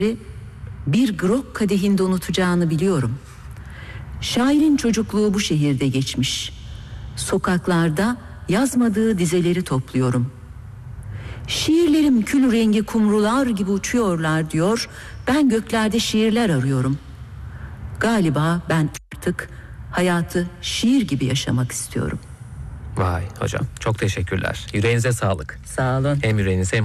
bir grok kadehinde unutacağını biliyorum. Şairin çocukluğu bu şehirde geçmiş. Sokaklarda yazmadığı dizeleri topluyorum. Şiirlerim kül rengi kumrular gibi uçuyorlar diyor. Ben göklerde şiirler arıyorum. Galiba ben artık hayatı şiir gibi yaşamak istiyorum. Vay hocam, çok teşekkürler. Yüreğinize sağlık. Sağ olun. Hem yüreğinize hem